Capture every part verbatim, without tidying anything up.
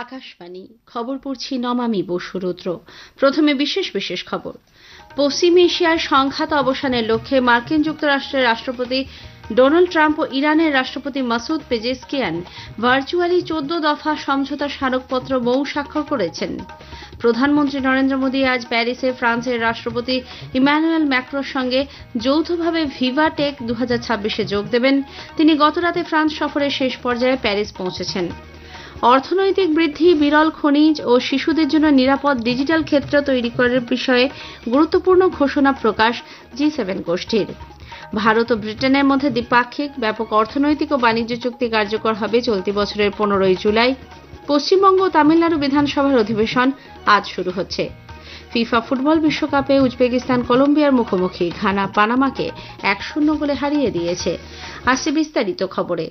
আকাশবাণী খবর পড়ছি নমামি বসুরুদ্র। প্রথমে বিশেষ বিশেষ খবর। পশ্চিম এশিয়ার সংঘাত অবসানের লক্ষ্যে মার্কিন যুক্তরাষ্ট্রের রাষ্ট্রপতি ডোনাল্ড ট্রাম্প ও ইরানের রাষ্ট্রপতি মাসুদ পেজেশকিয়ান ভার্চুয়ালি চোদ্দ দফা সমঝোতা স্মারকপত্র মৌ স্বাক্ষর করেছেন। প্রধানমন্ত্রী নরেন্দ্র মোদী আজ প্যারিসে ফ্রান্সের রাষ্ট্রপতি ইমানুয়েল ম্যাক্রোর সঙ্গে যৌথভাবে ভিভা টেক দু হাজার ছাব্বিশে যোগ দেবেন। তিনি গতরাতে ফ্রান্স সফরের শেষ পর্যায়ে প্যারিস পৌঁছেছেন। অর্থনৈতিক বৃদ্ধি, বিরল খনিজ ও শিশুদের জন্য নিরাপদ ডিজিটাল ক্ষেত্র তৈরি করার বিষয়ে গুরুত্বপূর্ণ ঘোষণা প্রকাশ জি সেভেন গোষ্ঠীর। ভারত ও ব্রিটেনের মধ্যে দ্বিপাক্ষিক ব্যাপক অর্থনৈতিক ও বাণিজ্য চুক্তি কার্যকর হবে চলতি বছরের পনেরোই জুলাই। পশ্চিমবঙ্গ ও তামিলনাড়ু বিধানসভার অধিবেশন আজ শুরু হচ্ছে। ফিফা ফুটবল বিশ্বকাপে উজবেকিস্তান কলম্বিয়ার মুখোমুখি, ঘানা পানামাকে এক শূন্য গোলে হারিয়ে দিয়েছে। আসছে বিস্তারিত খবরে।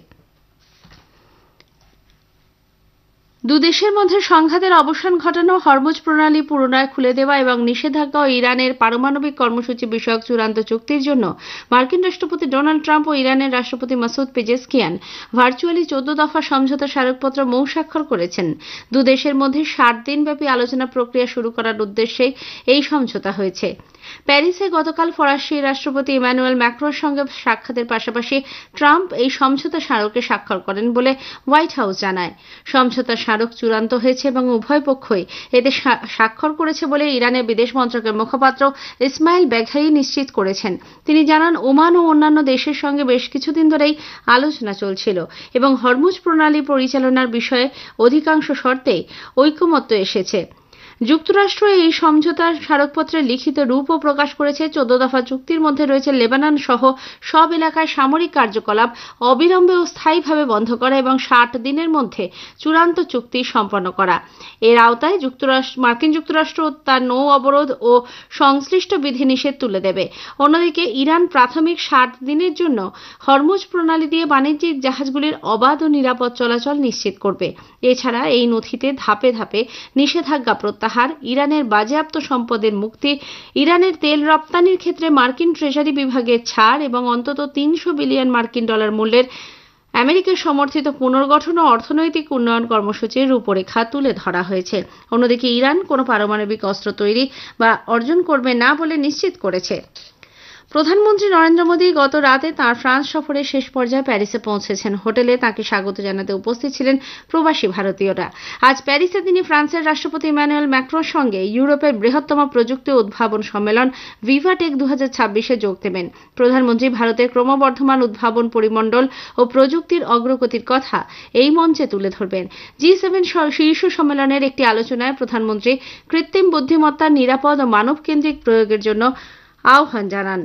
দুদেশের মধ্যে সংঘাতের অবসান ঘটানো, হরমুজ প্রণালী পুনরায় খুলে দেওয়া এবং নিষেধাজ্ঞা ও ইরানের পারমাণবিক কর্মসূচি বিষয়ক চূড়ান্ত চুক্তির জন্য মার্কিন রাষ্ট্রপতি ডোনাল্ড ট্রাম্প ও ইরানের রাষ্ট্রপতি মাসুদ পেজেশকিয়ান ভার্চুয়ালি চোদ্দ দফা সমঝোতা স্মারকপত্র মৌ স্বাক্ষর করেছেন। দুদেশের মধ্যে ষাট দিনব্যাপী আলোচনা প্রক্রিয়া শুরু করার উদ্দেশ্যে এই সমঝোতা হয়েছে। প্যারিসে গতকাল ফরাসি রাষ্ট্রপতি ইমানুয়েল ম্যাক্রোর সঙ্গে সাক্ষাতের পাশাপাশি ট্রাম্প এই সমঝোতা স্মারকে স্বাক্ষর করেন বলে হোয়াইট হাউস জানায়। সমঝোতা স্মারক চূড়ান্ত হয়েছে এবং উভয় পক্ষই এতে স্বাক্ষর করেছে বলে ইরানের বিদেশ মন্ত্রকের মুখপাত্র ইসমাইল বাঘাই নিশ্চিত করেছেন। তিনি জানান, ওমান ও অন্যান্য দেশের সঙ্গে বেশ কিছুদিন ধরেই আলোচনা চলছিল এবং হরমুজ প্রণালী পরিচালনার বিষয়ে অধিকাংশ শর্তেই ঐকমত্য এসেছে। যুক্তরাষ্ট্র এই সমঝোতার স্মারকপত্রের লিখিত রূপও প্রকাশ করেছে। চোদ্দ দফা চুক্তির মধ্যে রয়েছে লেবানন সহ সব এলাকায় সামরিক কার্যকলাপ অবিলম্বে ও স্থায়ীভাবে বন্ধ করা এবং ষাট দিনের মধ্যে চূড়ান্ত চুক্তি সম্পন্ন করা। এর আওতায় যুক্তরাষ্ট্র মার্কিন যুক্তরাষ্ট্র তার নৌ অবরোধ ও সংশ্লিষ্ট বিধিনিষেধ তুলে দেবে। অন্যদিকে ইরান প্রাথমিক ষাট দিনের জন্য হরমুজ প্রণালী দিয়ে বাণিজ্যিক জাহাজগুলির অবাধ ও নিরাপদ চলাচল নিশ্চিত করবে। এছাড়া এই নথিতে ধাপে ধাপে নিষেধাজ্ঞা প্রত্যাহার, ইরানের বাজেয়াপ্ত সম্পদের মুক্তি, ইরানের তেল রপ্তানির ক্ষেত্রে মার্কিন ট্রেজারি বিভাগের ছাড় এবং অন্তত তিনশো বিলিয়ন মার্কিন ডলার মূল্যের আমেরিকা সমর্থিত পুনর্গঠন ও অর্থনৈতিক উন্নয়ন কর্মসূচির রূপরেখা তুলে ধরা হয়েছে। অন্যদিকে ইরান কোনো পারমাণবিক অস্ত্র তৈরি বা অর্জন করবে না বলে নিশ্চিত করেছে। প্রধানমন্ত্রী নরেন্দ্র মোদী গত রাতে তাঁর ফ্রান্স সফরের শেষ পর্যায়ে প্যারিসে পৌঁছেছেন। হোটেলে তাঁকে স্বাগত জানাতে উপস্থিত ছিলেন প্রবাসী ভারতীয়রা। আজ প্যারিসে তিনি ফ্রান্সের রাষ্ট্রপতি ইমানুয়েল ম্যাক্রোর সঙ্গে ইউরোপের বৃহত্তম প্রযুক্তি উদ্ভাবন সম্মেলন ভিভা টেক দু হাজার ছাব্বিশে যোগ দেবেন। প্রধানমন্ত্রী ভারতের ক্রমবর্ধমান উদ্ভাবন পরিমণ্ডল ও প্রযুক্তির অগ্রগতির কথা এই মঞ্চে তুলে ধরবেন। জি সেভেন শীর্ষ সম্মেলনের একটি আলোচনায় প্রধানমন্ত্রী কৃত্রিম বুদ্ধিমত্তার নিরাপদ ও মানবকেন্দ্রিক প্রয়োগের জন্য আহ্বান জানান।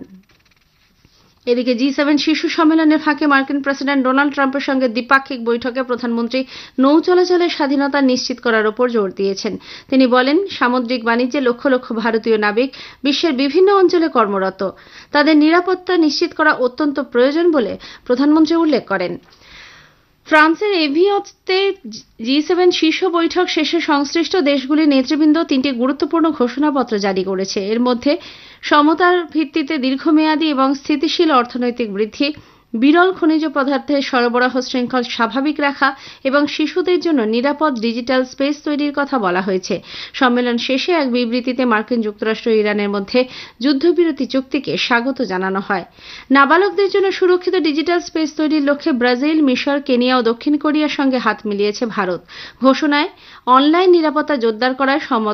এদিকে জি সেভেন শীর্ষ সম্মেলনের ফাঁকে মার্কিন প্রেসিডেন্ট ডোনাল্ড ট্রাম্পের সঙ্গে দ্বিপাক্ষিক বৈঠকে প্রধানমন্ত্রী নৌ চলাচলের স্বাধীনতা নিশ্চিত করার উপর জোর দিয়েছেন। তিনি বলেন, সামুদ্রিক বাণিজ্যে লক্ষ লক্ষ ভারতীয় নাবিক বিশ্বের বিভিন্ন অঞ্চলে কর্মরত। তাদের নিরাপত্তা নিশ্চিত করা অত্যন্ত প্রয়োজন বলে প্রধানমন্ত্রী উল্লেখ করেন। ফ্রান্সের এভিয়তে জি সেভেন শীর্ষ বৈঠক শেষে সংশ্লিষ্ট দেশগুলির নেতৃবৃন্দ তিনটি গুরুত্বপূর্ণ ঘোষণাপত্র জারি করেছে। এর মধ্যে সমতার ভিত্তিতে দীর্ঘমেয়াদী এবং স্থিতিশীল অর্থনৈতিক বৃদ্ধি, বিরল খনিজ পদার্থের সরবরাহ শৃঙ্খল স্বাভাবিক রাখা এবং শিশুদের জন্য নিরাপদ ডিজিটাল স্পেস তৈরির কথা বলা হয়েছে। সম্মেলন শেষে এক বিবৃতিতে মার্কিন যুক্তরাষ্ট্র ও ইরানের মধ্যে যুদ্ধবিরতি চুক্তিকে স্বাগত জানানো হয়। নাবালকদের জন্য সুরক্ষিত ডিজিটাল স্পেস তৈরির লক্ষ্যে ব্রাজিল, মিশর, কেনিয়া ও দক্ষিণ কোরিয়ার সঙ্গে হাত মিলিয়েছে ভারত। ঘোষণায় অনলাইন নিরাপত্তা জোরদার করায় সম্মত